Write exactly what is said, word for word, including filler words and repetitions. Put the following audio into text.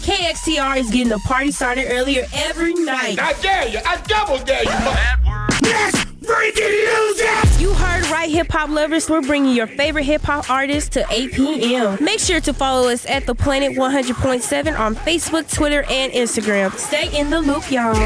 K X T R is getting the party started earlier every night. I dare you. I double dare you. Bad word. Yes, freaking use it. You heard right, hip-hop lovers. We're bringing your favorite hip-hop artists to eight p.m. Make sure to follow us at The Planet one hundred point seven on Facebook, Twitter, and Instagram. Stay in the loop, y'all.